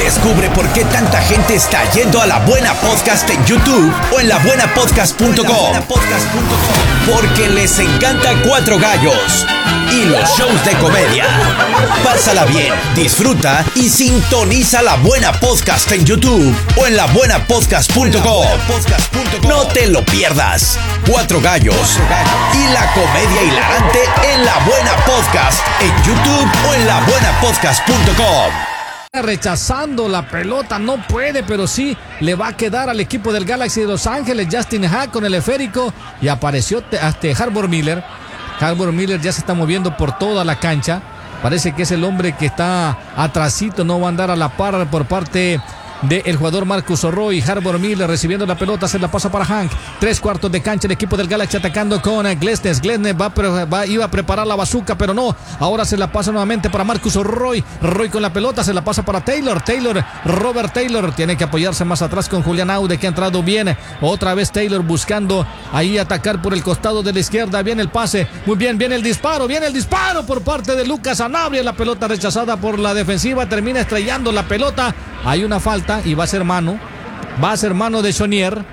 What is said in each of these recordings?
Descubre por qué tanta gente está yendo a La Buena Podcast en YouTube o en labuenapodcast.com. Porque les encanta Cuatro Gallos y los shows de comedia. Pásala bien, disfruta y sintoniza La Buena Podcast en YouTube o en labuenapodcast.com. No te lo pierdas. Cuatro Gallos y la comedia hilarante en La Buena Podcast en YouTube o en labuenapodcast.com. Rechazando la pelota, no puede, pero sí le va a quedar al equipo del Galaxy de Los Ángeles. Justin Hack con el esférico y apareció hasta Harbour Miller. Harbour Miller ya se está moviendo por toda la cancha. Parece que es el hombre que está atrasito, no va a andar a la par por parte del jugador Marcus Roy. Harbour Miller recibiendo la pelota, se la pasa para Hank. 3/4 de cancha, el equipo del Galaxy atacando con Glesnes. Glesnes iba a preparar la bazuca, pero no. Ahora se la pasa nuevamente para Marcus Roy. Roy con la pelota, se la pasa para Taylor. Robert Taylor tiene que apoyarse más atrás con Julián Aude, que ha entrado bien. Otra vez Taylor buscando ahí atacar por el costado de la izquierda. Viene el pase, muy bien, viene el disparo por parte de Lucas Sanabria. La pelota rechazada por la defensiva, termina estrellando la pelota. Hay una falta y va a ser mano. Va a ser mano de Chonier.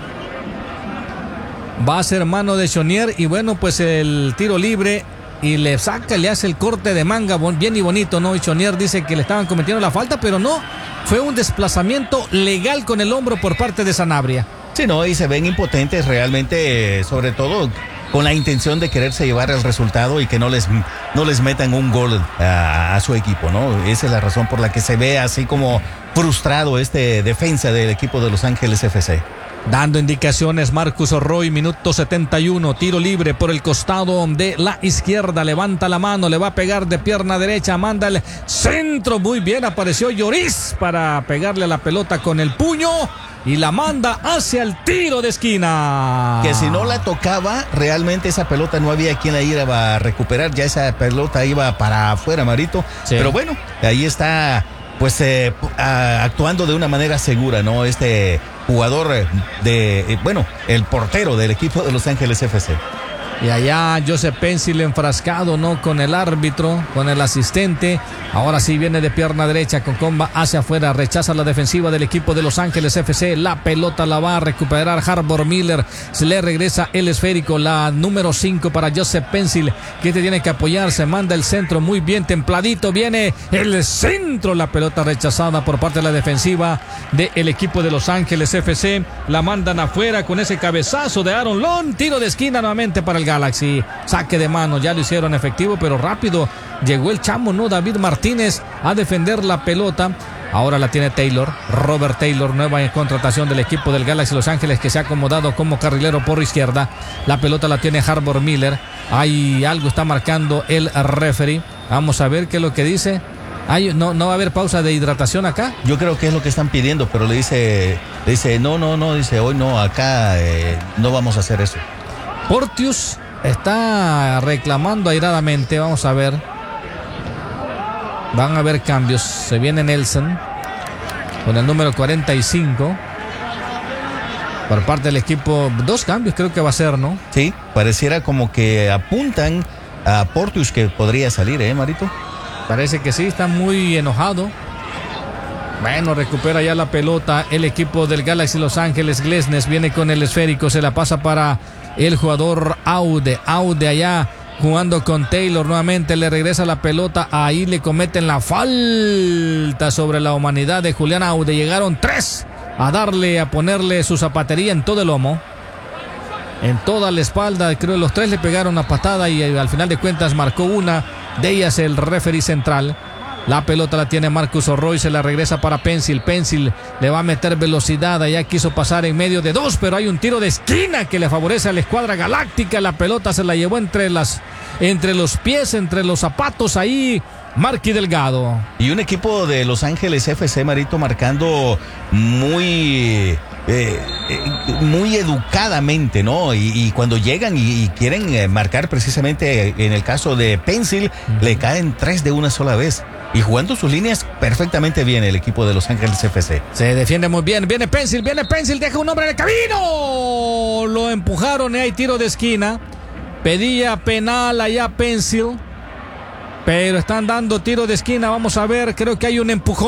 Y bueno, pues el tiro libre y le hace el corte de manga bien y bonito, ¿no? Y Chonier dice que le estaban cometiendo la falta, pero no. Fue un desplazamiento legal con el hombro por parte de Sanabria. Sí, no, y se ven impotentes realmente, sobre todo con la intención de quererse llevar el resultado y que no les metan un gol a su equipo, ¿no? Esa es la razón por la que se ve así como frustrado defensa del equipo de Los Ángeles FC. Dando indicaciones Marcus Roy, minuto 71, tiro libre por el costado de la izquierda, levanta la mano, le va a pegar de pierna derecha, manda el centro, muy bien, apareció Lloris para pegarle a la pelota con el puño y la manda hacia el tiro de esquina. Que si no la tocaba, realmente esa pelota no había quien la iba a recuperar, ya esa pelota iba para afuera, Marito, sí. Pero bueno, ahí está pues actuando de una manera segura, ¿no? Este jugador el portero del equipo de Los Ángeles FC. Y allá Joseph Pencil enfrascado, ¿no? Con el árbitro, con el asistente. Ahora sí viene de pierna derecha con comba hacia afuera. Rechaza la defensiva del equipo de Los Ángeles FC. La pelota la va a recuperar Harbour Miller. Se le regresa el esférico. La número 5 para Joseph Pencil, que te tiene que apoyar. Se manda el centro muy bien templadito. Viene el centro. La pelota rechazada por parte de la defensiva del equipo de Los Ángeles FC. La mandan afuera con ese cabezazo de Aaron Long. Tiro de esquina nuevamente para el Galaxy. Saque de mano, ya lo hicieron efectivo, pero rápido llegó el chamo, ¿no? David Martínez a defender la pelota. Ahora la tiene Taylor, Robert Taylor, nueva contratación del equipo del Galaxy Los Ángeles, que se ha acomodado como carrilero por izquierda. La pelota la tiene Harbour Miller. Hay algo, está marcando el referee. Vamos a ver qué es lo que dice. No va a haber pausa de hidratación acá. Yo creo que es lo que están pidiendo, pero le dice no, dice hoy no, acá no vamos a hacer eso. Porteous está reclamando airadamente. Vamos a ver. Van a haber cambios. Se viene Nelson con el número 45 por parte del equipo. 2 cambios creo que va a ser, ¿no? Sí, pareciera como que apuntan a Porteous que podría salir, Marito. Parece que sí, está muy enojado. Bueno, recupera ya la pelota el equipo del Galaxy Los Ángeles. Glesnes viene con el esférico, se la pasa para el jugador Aude allá jugando con Taylor. Nuevamente le regresa la pelota, ahí le cometen la falta sobre la humanidad de Julián Aude. Llegaron 3 a ponerle su zapatería en todo el lomo, en toda la espalda. Creo que los 3 le pegaron una patada y al final de cuentas marcó una de ellas el referee central. La pelota la tiene Marcus Roy, se la regresa para Pencil. Pencil le va a meter velocidad, allá quiso pasar en medio de 2, pero hay un tiro de esquina que le favorece a la escuadra galáctica. La pelota se la llevó entre los pies, entre los zapatos ahí Marky Delgado. Y un equipo de Los Ángeles FC, Marito, marcando muy educadamente, ¿no? Y cuando llegan y quieren marcar precisamente en el caso de Pencil, le caen 3 de una sola vez. Y jugando sus líneas perfectamente bien el equipo de Los Ángeles FC. Se defiende muy bien. Viene Pencil, deja un hombre en el camino. Lo empujaron y hay tiro de esquina. Pedía penal allá Pencil, pero están dando tiro de esquina. Vamos a ver, creo que hay un empujón.